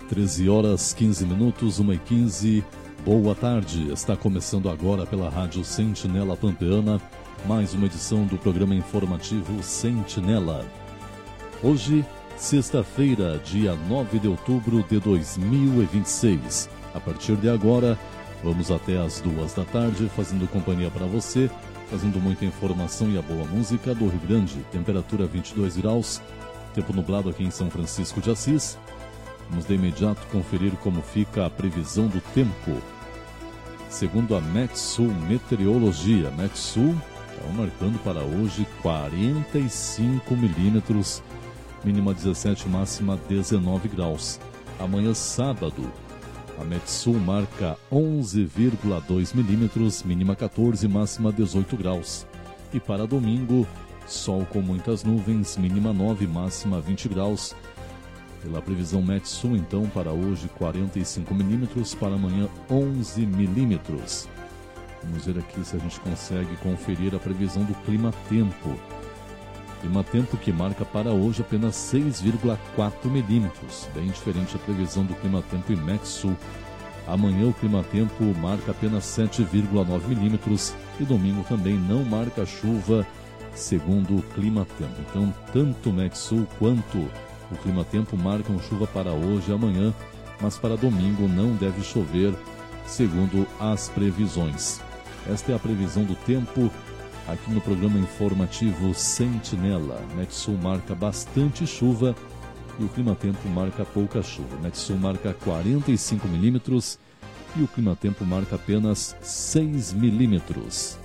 13 horas 15 minutos, 1h15. Boa tarde, está começando agora pela Rádio Sentinela Pampeana, mais uma edição do programa informativo Sentinela. Hoje, sexta-feira, dia 9 de outubro de 2026. A partir de agora, vamos até as 2 da tarde, fazendo companhia para você, trazendo muita informação e a boa música do Rio Grande. Temperatura 22 graus, tempo nublado aqui em São Francisco de Assis. Vamos de imediato conferir como fica a previsão do tempo. Segundo a Metsul Meteorologia, Metsul está marcando para hoje 45 milímetros, mínima 17, máxima 19 graus. Amanhã, sábado, a Metsul marca 11,2 milímetros, mínima 14, máxima 18 graus. E para domingo, sol com muitas nuvens, mínima 9, máxima 20 graus. Pela previsão Metsul, então, para hoje 45 milímetros, para amanhã 11 milímetros. Vamos ver aqui se a gente consegue conferir a previsão do clima-tempo. Clima-tempo que marca para hoje apenas 6,4 milímetros, bem diferente a previsão do clima-tempo em Metsul. Amanhã o clima-tempo marca apenas 7,9 milímetros e domingo também não marca chuva, segundo o clima-tempo. Então, tanto Metsul quanto o clima-tempo marcam chuva para hoje e amanhã, mas para domingo não deve chover, segundo as previsões. Esta é a previsão do tempo aqui no programa informativo Sentinela. Metsul marca bastante chuva e o clima-tempo marca pouca chuva. Metsul marca 45 milímetros e o clima-tempo marca apenas 6 milímetros.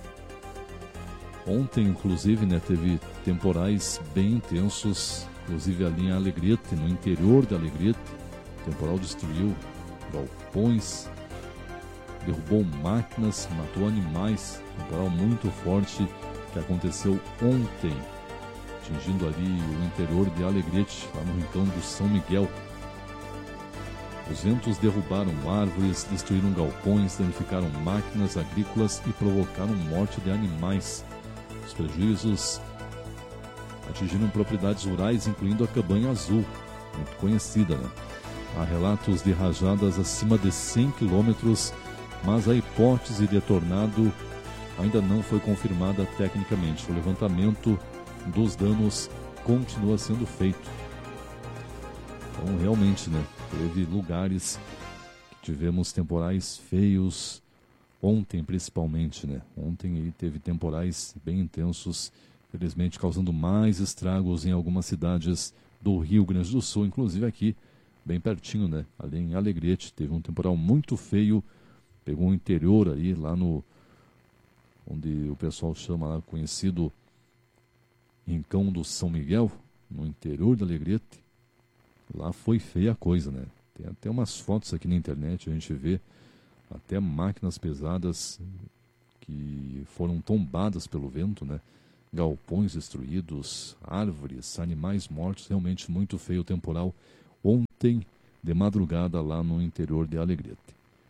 Ontem, inclusive, teve temporais bem intensos, inclusive ali em Alegrete, no interior de Alegrete. O temporal destruiu galpões, derrubou máquinas, matou animais. Temporal muito forte que aconteceu ontem, atingindo ali o interior de Alegrete, lá no rincão do São Miguel. Os ventos derrubaram árvores, destruíram galpões, danificaram máquinas agrícolas e provocaram morte de animais. Os prejuízos atingiram propriedades rurais, incluindo a Cabanha Azul, muito conhecida, Há relatos de rajadas acima de 100 quilômetros, mas a hipótese de tornado ainda não foi confirmada tecnicamente. O levantamento dos danos continua sendo feito. Então, realmente, teve lugares que tivemos temporais feios, ontem principalmente, Ontem aí teve temporais bem intensos, felizmente causando mais estragos em algumas cidades do Rio Grande do Sul, inclusive aqui, bem pertinho, Ali em Alegrete, teve um temporal muito feio, pegou o interior aí, lá no, onde o pessoal chama lá, conhecido rincão do São Miguel, no interior de Alegrete. Lá foi feia a coisa, Tem até umas fotos aqui na internet, a gente vê até máquinas pesadas que foram tombadas pelo vento, Galpões destruídos, árvores, animais mortos, realmente muito feio o temporal ontem de madrugada lá no interior de Alegrete.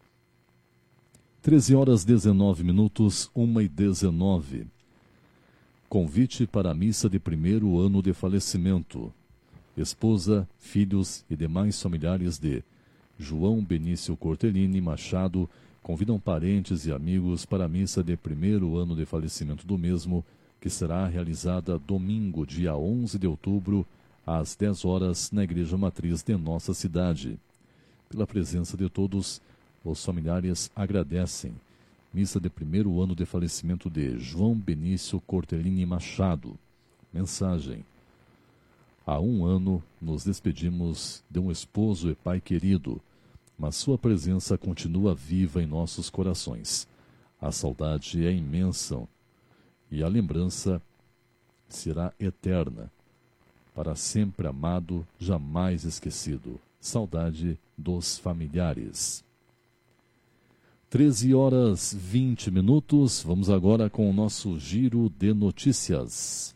13 horas 19 minutos, 1h19. Convite para a missa de primeiro ano de falecimento. Esposa, filhos e demais familiares de João Benício Cortellini Machado convidam parentes e amigos para a missa de primeiro ano de falecimento do mesmo, que será realizada domingo, dia 11 de outubro, às 10 horas, na Igreja Matriz de nossa cidade. Pela presença de todos, os familiares agradecem. Missa de primeiro ano de falecimento de João Benício Cortellini Machado. Mensagem: há 1 ano nos despedimos de um esposo e pai querido, mas sua presença continua viva em nossos corações. A saudade é imensa e a lembrança será eterna. Para sempre amado, jamais esquecido. Saudade dos familiares. 13 horas 20 minutos. Vamos agora com o nosso giro de notícias.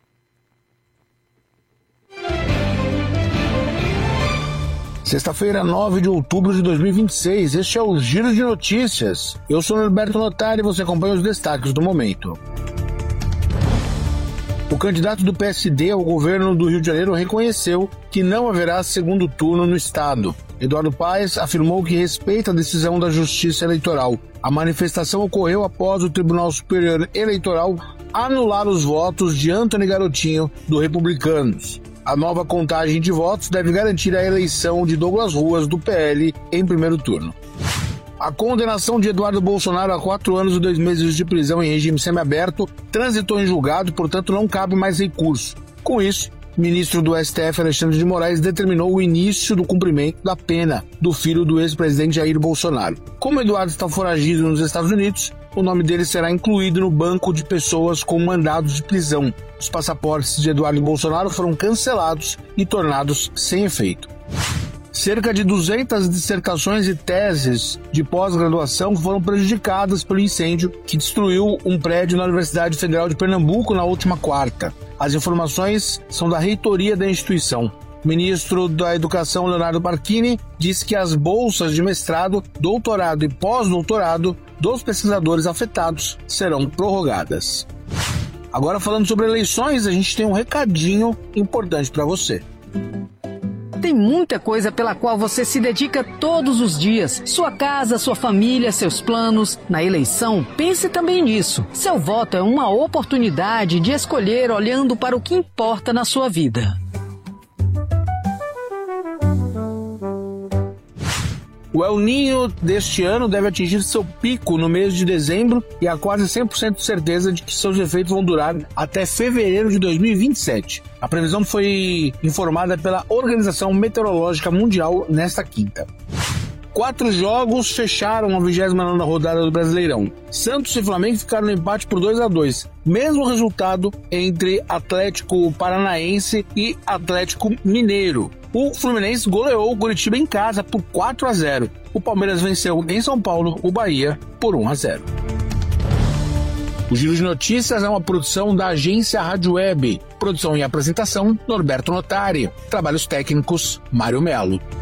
Sexta-feira, 9 de outubro de 2026. Este é o Giro de Notícias. Eu sou Norberto Notari e você acompanha os destaques do momento. O candidato do PSD ao governo do Rio de Janeiro reconheceu que não haverá segundo turno no estado. Eduardo Paes afirmou que respeita a decisão da Justiça Eleitoral. A manifestação ocorreu após o Tribunal Superior Eleitoral anular os votos de Antony Garotinho, do Republicanos. A nova contagem de votos deve garantir a eleição de Douglas Ruas, do PL, em primeiro turno. A condenação de Eduardo Bolsonaro a 4 anos e 2 meses de prisão em regime semiaberto transitou em julgado e, portanto, não cabe mais recurso. Com isso, o ministro do STF, Alexandre de Moraes, determinou o início do cumprimento da pena do filho do ex-presidente Jair Bolsonaro. Como Eduardo está foragido nos Estados Unidos, o nome dele será incluído no banco de pessoas com mandados de prisão. Os passaportes de Eduardo Bolsonaro foram cancelados e tornados sem efeito. Cerca de 200 dissertações e teses de pós-graduação foram prejudicadas pelo incêndio que destruiu um prédio na Universidade Federal de Pernambuco na última quarta. As informações são da reitoria da instituição. O ministro da Educação, Leonardo Barquini, disse que as bolsas de mestrado, doutorado e pós-doutorado dos pesquisadores afetados serão prorrogadas. Agora, falando sobre eleições, a gente tem um recadinho importante para você. Tem muita coisa pela qual você se dedica todos os dias. Sua casa, sua família, seus planos. Na eleição, pense também nisso. Seu voto é uma oportunidade de escolher olhando para o que importa na sua vida. O El Niño deste ano deve atingir seu pico no mês de dezembro e há quase 100% de certeza de que seus efeitos vão durar até fevereiro de 2027. A previsão foi informada pela Organização Meteorológica Mundial nesta quinta. 4 jogos fecharam a 29ª rodada do Brasileirão. Santos e Flamengo ficaram no empate por 2-2. Mesmo resultado entre Atlético Paranaense e Atlético Mineiro. O Fluminense goleou o Curitiba em casa por 4-0. O Palmeiras venceu em São Paulo o Bahia por 1-0. O Giro de Notícias é uma produção da agência Rádio Web. Produção e apresentação, Norberto Notari. Trabalhos técnicos, Mário Melo.